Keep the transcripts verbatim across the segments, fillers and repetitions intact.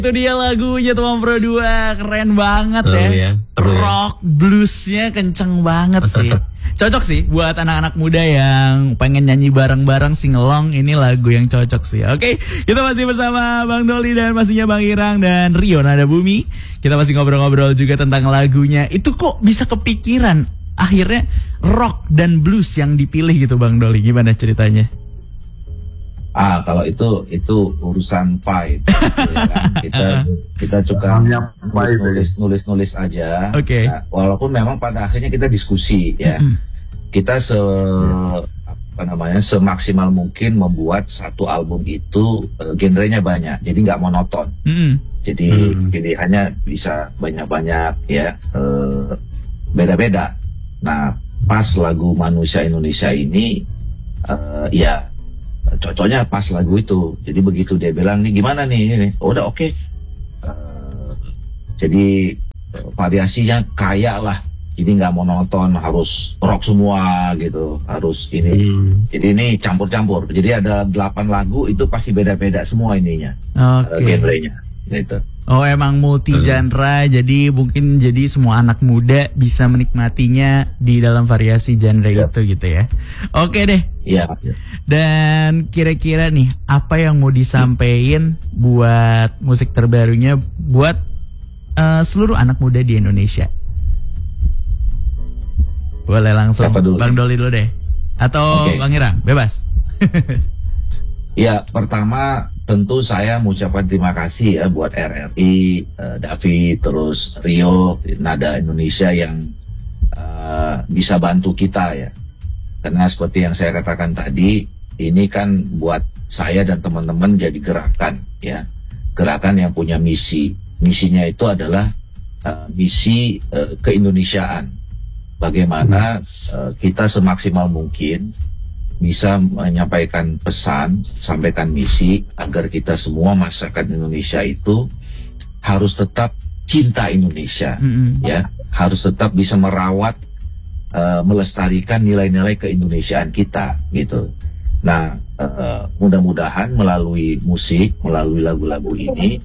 Itu dia lagunya Tuan Pro dua, keren banget oh, ya. ya. Rock bluesnya kenceng banget sih. Cocok sih buat anak-anak muda yang pengen nyanyi bareng-bareng singelong. Ini lagu yang cocok sih. Oke, kita masih bersama Bang Doli dan pastinya Bang Irang dan Rio Nada Bumi. Kita masih ngobrol-ngobrol juga tentang lagunya. Itu kok bisa kepikiran akhirnya rock dan blues yang dipilih gitu Bang Doli? Gimana ceritanya? Ah, kalau itu itu urusan pai. Ya kan? Kita kita suka nulis nulis nulis aja. Oke. Okay. Nah, walaupun memang pada akhirnya kita diskusi ya. Mm. Kita se apa namanya semaksimal mungkin membuat satu album itu uh, genrenya banyak, jadi nggak monoton. Mm. Jadi mm. pilihannya bisa banyak-banyak ya, uh, beda-beda. Nah, pas lagu Manusia Indonesia ini uh, ya cocoknya pas lagu itu. Jadi begitu dia bilang nih gimana nih ini, oh, udah oke. Okay. Uh, jadi variasinya kaya lah. Jadi nggak monoton harus rock semua gitu, harus ini. Hmm. Jadi ini campur-campur. Jadi ada delapan lagu itu pasti beda-beda semua ininya, okay. uh, genrenya. Gitu. Oh emang multi genre, hmm. jadi mungkin jadi semua anak muda bisa menikmatinya di dalam variasi genre yep. itu gitu ya. Oke deh. Iya. Dan kira-kira nih apa yang mau disampaikan hmm. buat musik terbarunya buat uh, seluruh anak muda di Indonesia? Boleh langsung Bang Doli dulu deh, atau okay. Bang Irang, bebas. Ya pertama tentu saya mengucapkan terima kasih ya buat R R I, uh, David, terus Rio, Nada Indonesia yang uh, bisa bantu kita ya. Karena seperti yang saya katakan tadi, ini kan buat saya dan teman-teman jadi gerakan ya. Gerakan yang punya misi. Misinya itu adalah uh, misi uh, keindonesiaan. Bagaimana uh, kita semaksimal mungkin bisa menyampaikan pesan, sampaikan misi agar kita semua masyarakat Indonesia itu harus tetap cinta Indonesia, mm-hmm. ya, harus tetap bisa merawat, uh, melestarikan nilai-nilai keindonesiaan kita, gitu. Nah, uh, mudah-mudahan melalui musik, melalui lagu-lagu ini,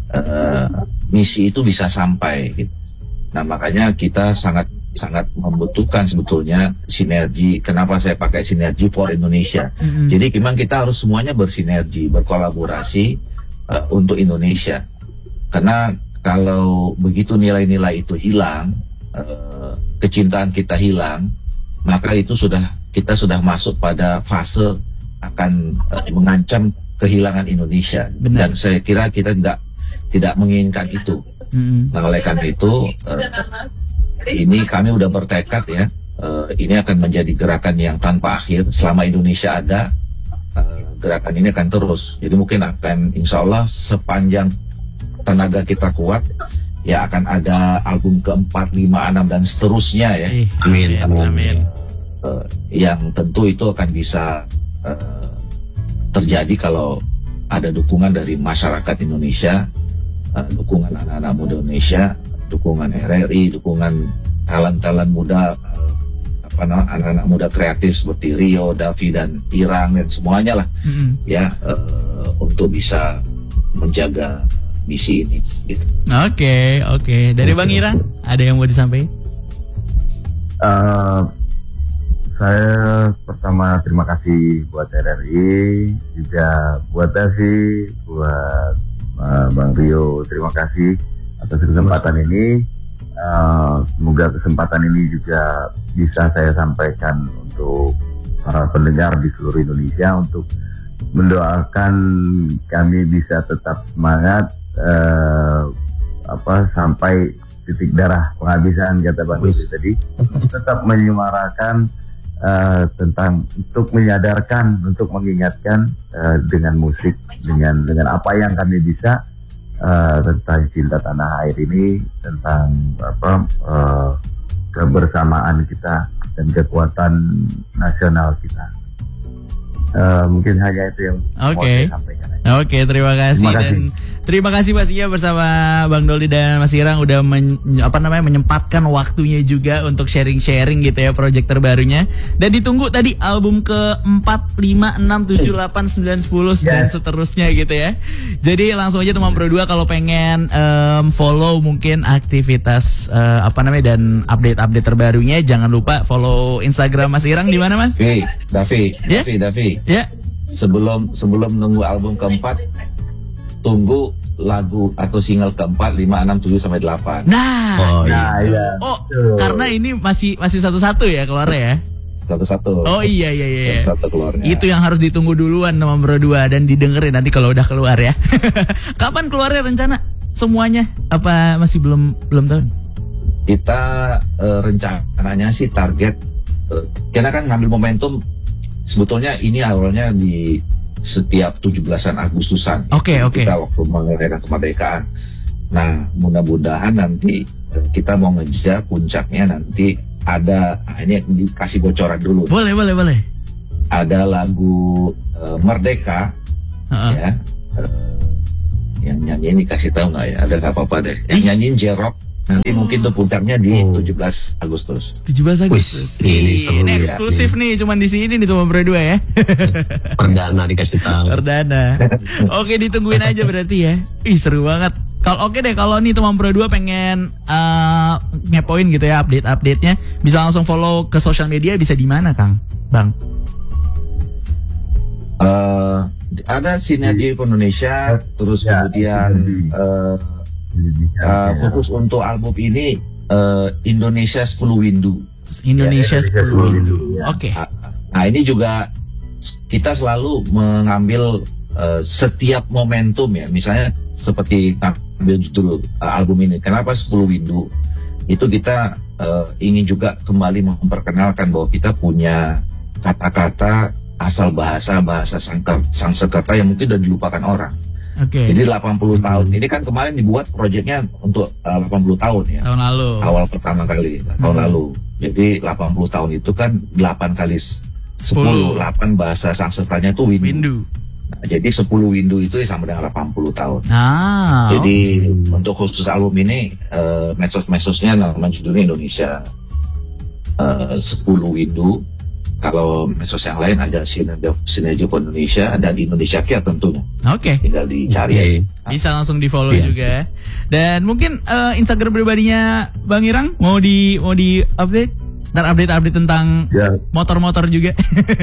uh, misi itu bisa sampai. Gitu. Nah, makanya kita sangat sangat membutuhkan sebetulnya sinergi. Kenapa saya pakai sinergi for Indonesia? Mm-hmm. Jadi memang kita harus semuanya bersinergi, berkolaborasi uh, untuk Indonesia. Karena kalau begitu nilai-nilai itu hilang, uh, kecintaan kita hilang, maka itu sudah kita sudah masuk pada fase akan uh, mengancam kehilangan Indonesia. Benar. Dan saya kira kita tidak tidak menginginkan itu. Mm-hmm. Nah, oleh karena itu uh, ini kami udah bertekad ya, uh, ini akan menjadi gerakan yang tanpa akhir. Selama Indonesia ada, uh, gerakan ini akan terus. Jadi mungkin akan insya Allah sepanjang tenaga kita kuat, ya akan ada album keempat, lima, enam dan seterusnya ya. Amin, amin, amin. Uh, yang tentu itu akan bisa uh, terjadi kalau ada dukungan dari masyarakat Indonesia, uh, dukungan anak-anak muda Indonesia, dukungan R R I, dukungan talent-talent muda, apa namanya, anak-anak muda kreatif seperti Rio, Davi dan Irang dan semuanya lah, mm-hmm. ya uh, untuk bisa menjaga misi ini. Gitu. Oke, okay, oke. Okay. Dari Bang Irang, ada yang mau disampaikan? Uh, saya pertama terima kasih buat R R I, juga buat Davi, buat uh, Bang Rio, terima kasih atas kesempatan ini. Uh, semoga kesempatan ini juga bisa saya sampaikan untuk para pendengar di seluruh Indonesia untuk mendoakan kami bisa tetap semangat uh, apa sampai titik darah penghabisan kata Bang Edi tadi, tetap menyuarakan uh, tentang untuk menyadarkan, untuk mengingatkan uh, dengan musik, dengan dengan apa yang kami bisa. Uh, tentang cinta tanah air ini, tentang apa uh, kebersamaan kita dan kekuatan nasional kita. uh, mungkin hanya itu yang Oke. mau saya sampaikan. Oke, terima kasih, Terima kasih. dan terima kasih pastinya bersama Bang Doli dan Mas Irang udah men, apa namanya menyempatkan waktunya juga untuk sharing-sharing gitu ya project terbarunya. Dan ditunggu tadi album keempat, lima, enam, tujuh, delapan, sembilan, sepuluh dan Yes. seterusnya gitu ya. Jadi langsung aja teman Pro dua kalau pengen em, follow mungkin aktivitas eh, apa namanya dan update-update terbarunya, jangan lupa follow Instagram Mas Irang di mana Mas? Davi, Davi, Ya? Davi, Davi. Ya. Sebelum sebelum nunggu album keempat, tunggu lagu atau single keempat, lima, enam, tujuh sampai delapan. Nah. Oh Nah, iya. iya. Oh, Betul. karena ini masih masih satu-satu ya keluarnya ya. Satu-satu. Oh iya iya iya. Satu keluarnya. Itu yang harus ditunggu duluan sama Bro dua dan didengerin nanti kalau udah keluar ya. Kapan keluarnya rencana semuanya? Apa masih belum belum tahu? Kita eh, rencananya sih target, eh, kita kan ngambil momentum. Sebetulnya ini awalnya di setiap tujuh belasan Agustusan. Oke, oke. Kita waktu merayakan kemerdekaan. Nah, mudah-mudahan nanti eh, kita mau ngejar puncaknya nanti ada, ah, ini dikasih bocoran dulu. Boleh boleh boleh. Ada lagu eh, Merdeka, Heeh. ya. Eh, yang nyanyiin dikasih tahu nggak ya? Ada nggak apa-apa deh. Yang nyanyiin J-Rock. Nanti mungkin tuh puncaknya di Oh. tujuh belas Agustus. tujuh belas Agustus. Wih, ini seru Ini ya. eksklusif nih, cuman di sini nih teman Bro dua ya. Perdana dikasih tahu. Perdana. Oke, ditungguin aja berarti ya. Ih, seru banget. Kalau oke deh, kalau nih teman Pro dua pengen uh, ngepoin gitu ya update-update-nya, bisa langsung follow ke sosial media, bisa di mana, Kang? Bang. Eh, ada Sinergi Indonesia, terus Ya, kemudian Sinergi. eh, Indonesia. eh, khusus untuk album ini eh, Indonesia sepuluh Windu. Indonesia Ya, Indonesia sepuluh sepuluh Windu. Windu, ya. Oke. Nah, ini juga kita selalu mengambil eh, setiap momentum ya, misalnya seperti ambil judul eh, album ini. Kenapa sepuluh Windu? Itu kita eh, ingin juga kembali memperkenalkan bahwa kita punya kata-kata asal bahasa bahasa Sangker- Sanskerta yang mungkin sudah dilupakan orang. Oke. Jadi delapan puluh tahun. Ini kan kemarin dibuat proyeknya untuk uh, delapan puluh tahun ya. Tahun lalu. Awal pertama kali tahun Hmm. lalu. Jadi delapan puluh tahun itu kan delapan kali sepuluh, delapan bahasa Sanskertanya itu windu. Windu. Nah, jadi sepuluh windu itu ya sama dengan delapan puluh tahun. Ah. Jadi untuk khusus album ini uh, medsos-medsosnya namanya judulnya Indonesia uh, sepuluh windu. Kalau medsos yang lain ada Sinergi, Sinergi Indonesia dan Indonesia Kia tentunya. Oke. Tinggal dicari Oke. aja. Bisa langsung di follow Iya. juga. Dan mungkin eh, Instagram pribadinya Bang Irang mau di mau di update dan update-update tentang Ya, motor-motor juga.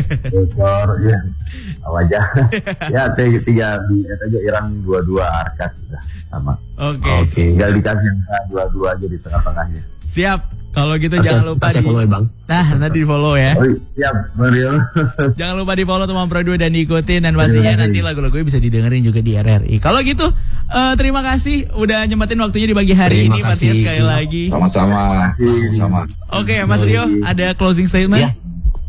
bocor, ya. Apa aja. Ya, tiga, tiga di aja Irang dua dua arkas sudah sama. Oke. Oke. Tinggal dikasih angka dua dua aja di tengah-tengahnya. Siap. Kalau gitu Tas- jangan lupa tas- di follow ya, Bang. Nah, nanti di follow ya. Oh, siap, Mario. Jangan lupa di follow teman Pro dua dan diikutin, dan pastinya Terima kasih. nanti lagu-lagunya bisa didengerin juga di R R I. Kalau gitu eh, terima kasih udah nyempetin waktunya di pagi hari Terima ini pastinya kasih. sekali lagi. Sama-sama. Sama. Oke, Mas Rio, ada closing statement? Iya.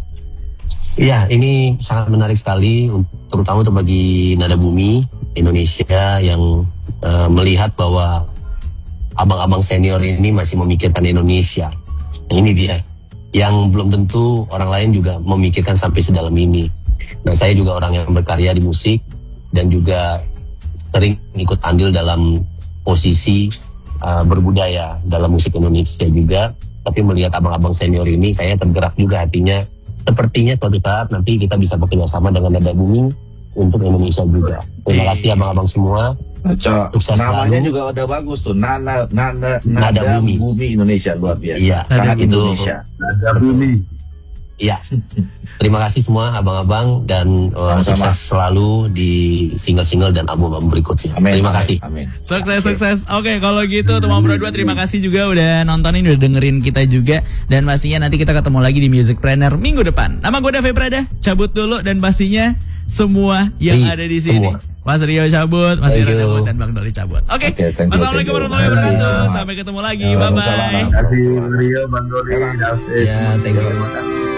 Iya, ini sangat menarik sekali, un- terutama untuk bagi Nada Bumi Indonesia yang eh, melihat bahwa abang-abang senior ini masih memikirkan Indonesia. Nah, ini dia, yang belum tentu orang lain juga memikirkan sampai sedalam ini. Nah, saya juga orang yang berkarya di musik dan juga sering ikut andil dalam posisi uh, berbudaya dalam musik Indonesia juga. Tapi melihat abang-abang senior ini, kayaknya tergerak juga hatinya. Sepertinya suatu saat nanti kita bisa bekerja sama dengan Nada Bumi untuk Indonesia juga. Terima kasih abang-abang semua. Cok, Sukses namanya selalu. juga udah bagus tuh. Nana, Nana, Nada Nada Bumi. Bumi Indonesia luar biasa. Iya, Sangat itu. Indonesia. Ada bumi. Iya. Terima kasih semua abang-abang dan uh, Sama-sama. sukses selalu di single-single dan album-album berikutnya. Amin. Terima amin, kasih. Amin. Sukses, Oke. sukses. Oke, kalau gitu teman Pro dua terima kasih juga udah nontonin, udah dengerin kita juga. Dan pastinya nanti kita ketemu lagi di Musicpreneur minggu depan. Nama gue Davi Prada, cabut dulu, dan pastinya semua yang Hey, ada di sini. semua. Mas Rio cabut, Mas Thank Rio you. cabut, dan Bang Doli cabut. Oke, Oke, thank you, Wassalamualaikum thank you. warahmatullahi wabarakatuh. Waalaikumsalam. Sampai ketemu lagi, Waalaikumsalam. bye-bye. Terima kasih Mario, Bang Doli, David. Ya, thank you. Terima kasih.